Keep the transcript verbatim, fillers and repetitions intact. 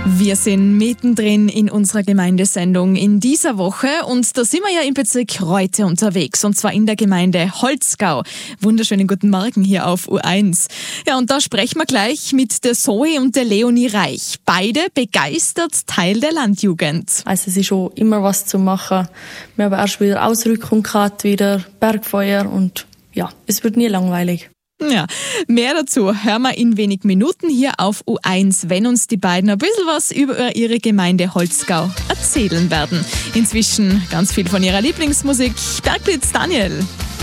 Wir sind mittendrin in unserer Gemeindesendung in dieser Woche und da sind wir ja im Bezirk Reute unterwegs und zwar in der Gemeinde Holzgau. Wunderschönen guten Morgen hier auf U eins. Ja, und da sprechen wir gleich mit der Zoe und der Leonie Reich. Beide begeistert Teil der Landjugend. Also es ist schon immer was zu machen. Wir haben erst wieder Ausrückung gehabt, wieder Bergfeuer und ja, es wird nie langweilig. Ja, mehr dazu hören wir in wenig Minuten hier auf U eins, wenn uns die beiden ein bisschen was über ihre Gemeinde Holzgau erzählen werden. Inzwischen ganz viel von ihrer Lieblingsmusik. Bergblitz Daniel.